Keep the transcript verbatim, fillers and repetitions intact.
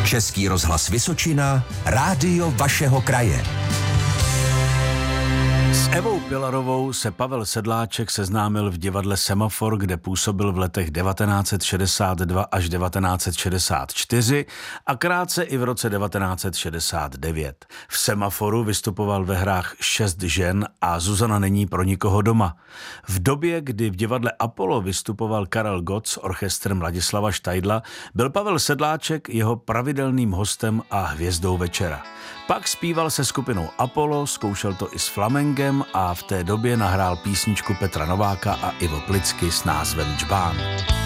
Český rozhlas Vysočina, rádio vašeho kraje. S Evou Pilarovou se Pavel Sedláček seznámil v divadle Semafor, kde působil v letech devatenáct set šedesát dva až devatenáct set šedesát čtyři a krátce i v roce devatenáct set šedesát devět. V Semaforu vystupoval ve hrách Šest žen a Zuzana není pro nikoho doma. V době, kdy v divadle Apollo vystupoval Karel Gott s orchestrem Ladislava Štajdla, byl Pavel Sedláček jeho pravidelným hostem a hvězdou večera. Pak zpíval se skupinou Apollo, zkoušel to i s flamenkem a v té době nahrál písničku Petra Nováka a Ivo Plicky s názvem Džbán.